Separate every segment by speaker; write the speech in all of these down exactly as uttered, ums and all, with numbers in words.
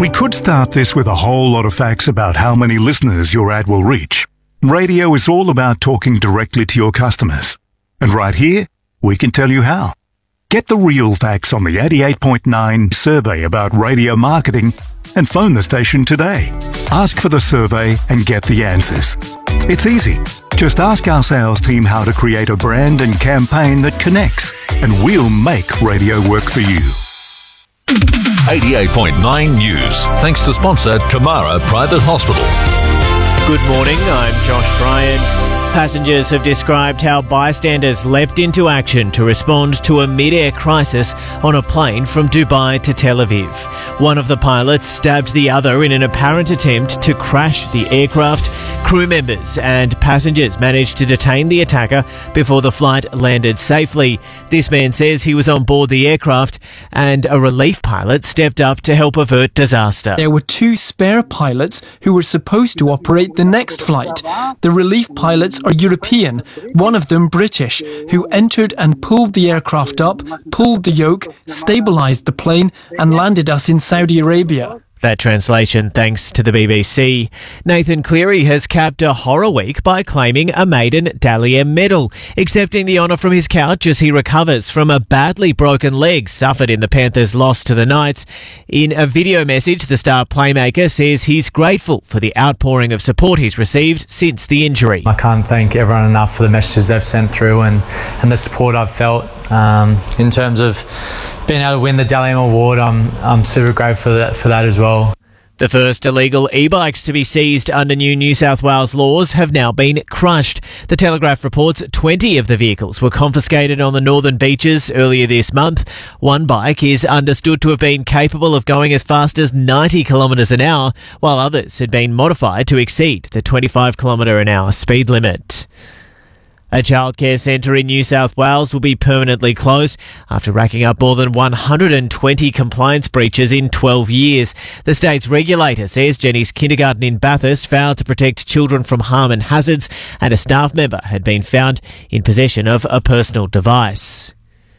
Speaker 1: We could start this with a whole lot of facts about how many listeners your ad will reach. Radio is all about talking directly to your customers. And right here, we can tell you how. Get the real facts on the eighty-eight point nine survey about radio marketing and phone the station today. Ask for the survey and get the answers. It's easy. Just ask our sales team how to create a brand and campaign that connects, and we'll make radio work for you.
Speaker 2: eighty-eight point nine News. Thanks to sponsor Tamara Private Hospital.
Speaker 3: Good morning, I'm Josh Bryant. Passengers have described how bystanders leapt into action to respond to a mid-air crisis on a plane from Dubai to Tel Aviv. One of the pilots stabbed the other in an apparent attempt to crash the aircraft. Crew members and passengers managed to detain the attacker before the flight landed safely. This man says he was on board the aircraft and a relief pilot stepped up to help avert disaster.
Speaker 4: There were two spare pilots who were supposed to operate the next flight. The relief pilots are European, one of them British, who entered and pulled the aircraft up, pulled the yoke, stabilised the plane and landed us in Saudi Arabia.
Speaker 3: That translation thanks to the B B C. Nathan Cleary has capped a horror week by claiming a maiden Dally M medal, accepting the honour from his couch as he recovers from a badly broken leg suffered in the Panthers' loss to the Knights. In a video message, the star playmaker says he's grateful for the outpouring of support he's received since the injury.
Speaker 5: I can't thank everyone enough for the messages they've sent through and, and the support I've felt. Um, in terms of being able to win the Dally M Award, I'm, I'm super grateful for that, for that as well.
Speaker 3: The first illegal e-bikes to be seized under new New South Wales laws have now been crushed. The Telegraph reports twenty of the vehicles were confiscated on the northern beaches earlier this month. One bike is understood to have been capable of going as fast as ninety kilometres an hour, while others had been modified to exceed the twenty-five kilometre an hour speed limit. A childcare centre in New South Wales will be permanently closed after racking up more than one hundred twenty compliance breaches in twelve years. The state's regulator says Jenny's Kindergarten in Bathurst failed to protect children from harm and hazards, and a staff member had been found in possession of a personal device.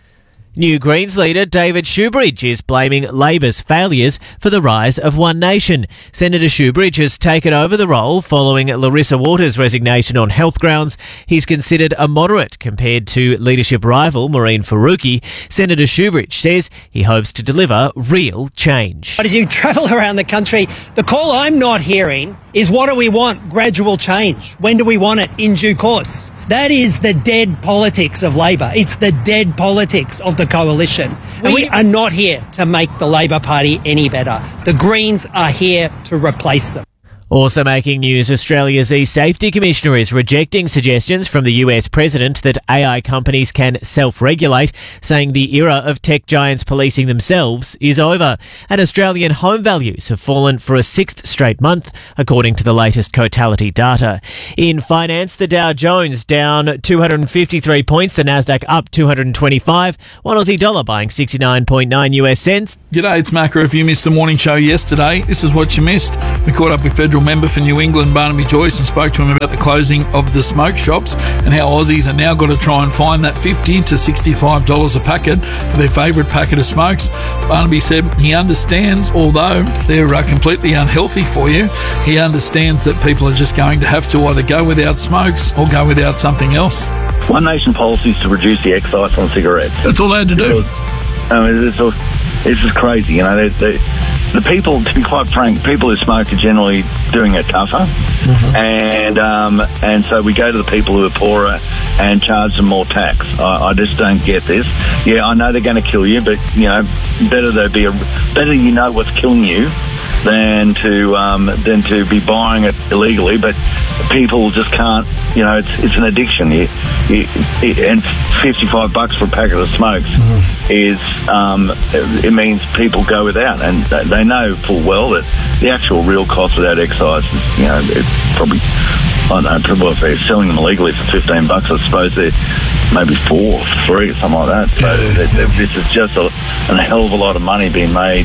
Speaker 3: New Greens leader David Shoebridge is blaming Labor's failures for the rise of One Nation. Senator Shoebridge has taken over the role following Larissa Waters' resignation on health grounds. He's considered a moderate compared to leadership rival Maureen Faruqi. Senator Shoebridge says he hopes to deliver real change.
Speaker 6: But as you travel around the country, the call I'm not hearing is, what do we want? Gradual change. When do we want it? In due course. That is the dead politics of Labor. It's the dead politics of the coalition. And we are not here to make the Labor Party any better. The Greens are here to replace them.
Speaker 3: Also making news, Australia's e-safety commissioner is rejecting suggestions from the U S president that A I companies can self-regulate, saying the era of tech giants policing themselves is over. And Australian home values have fallen for a sixth straight month, according to the latest Cotality data. In finance, the Dow Jones down two hundred fifty-three points, the Nasdaq up two hundred twenty-five, one Aussie dollar buying sixty-nine point nine US cents.
Speaker 7: G'day, it's Macca. If you missed the morning show yesterday, this is what you missed. We caught up with Federal Member for New England, Barnaby Joyce, and spoke to him about the closing of the smoke shops and how Aussies are now got to try and find that fifty to sixty-five dollars a packet for their favourite packet of smokes. Barnaby said he understands, although they're uh, completely unhealthy for you, he understands that people are just going to have to either go without smokes or go without something else.
Speaker 8: One Nation policy is to reduce the excise on cigarettes.
Speaker 7: That's all they had to do.
Speaker 8: Because, I mean, it's, all, it's just crazy, you know. They, they, the people, to be quite frank, people who smoke are generally doing it tougher, mm-hmm. and um, and so we go to the people who are poorer and charge them more tax. I, I just don't get this. Yeah, I know they're going to kill you, but you know, better they be a, better you know what's killing you than to um, than to be buying it illegally. But people just can't. You know, it's it's an addiction. You, you, it, and fifty-five bucks for a packet of smokes mm-hmm. is um, it, it means people go without, and they know full well that the actual real cost without excise is, you know, it's probably, I don't know, probably if they're selling them illegally for fifteen bucks, I suppose they're maybe four, three, or something like that. So yeah. th- th- this is just a, a hell of a lot of money being made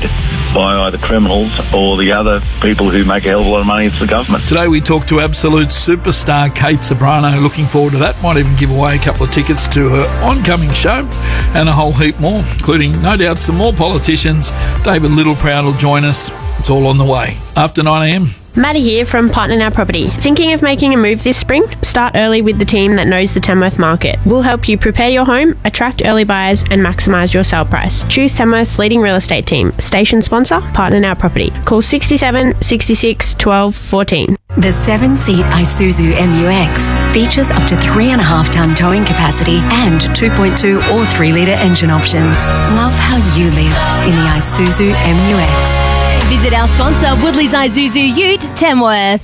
Speaker 8: by either criminals or the other people who make a hell of a lot of money. It's the government.
Speaker 7: Today we talked to absolute superstar Kate Sobrano. Looking forward to that. Might even give away a couple of tickets to her oncoming show and a whole heap more, including, no doubt, some more politicians. David Littleproud will join us. It's all on the way. After nine a.m.
Speaker 9: Maddie here from Partner Now Property. Thinking of making a move this spring? Start early with the team that knows the Tamworth market. We'll help you prepare your home, attract early buyers and maximise your sale price. Choose Tamworth's leading real estate team. Station sponsor, Partner Now Property. Call sixty-seven, sixty-six, twelve, fourteen.
Speaker 10: The seven-seat Isuzu M U X features up to three and a half tonne towing capacity and two point two or three litre engine options. Love how you live in the Isuzu M U X.
Speaker 11: Visit our sponsor, Woodley's Isuzu Ute, Tamworth.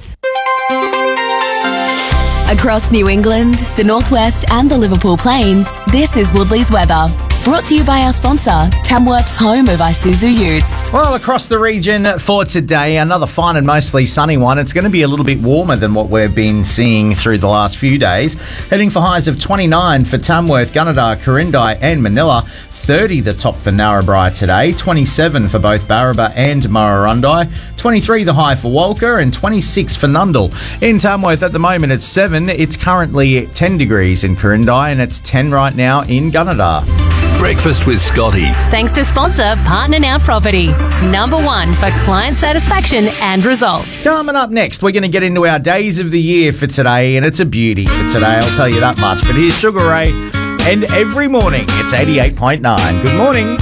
Speaker 11: Across New England, the Northwest and the Liverpool Plains, this is Woodley's weather. Brought to you by our sponsor, Tamworth's home of Isuzu Utes.
Speaker 12: Well, across the region for today, another fine and mostly sunny one. It's going to be a little bit warmer than what we've been seeing through the last few days. Heading for highs of twenty-nine for Tamworth, Gunnedah, Corindai and Manila. thirty the top for Narrabri today, twenty-seven for both Barraba and Murrurundi, twenty-three the high for Walker and twenty-six for Nundle. In Tamworth at the moment it's seven, it's currently ten degrees in Corindai and it's ten right now in Gunnedah.
Speaker 2: Breakfast with Scotty.
Speaker 11: Thanks to sponsor Partner Now Property. Number one for client satisfaction and results.
Speaker 12: Coming up next, we're going to get into our days of the year for today, and it's a beauty for today, I'll tell you that much. But here's Sugar Ray, and every morning it's eighty-eight point nine. Good morning.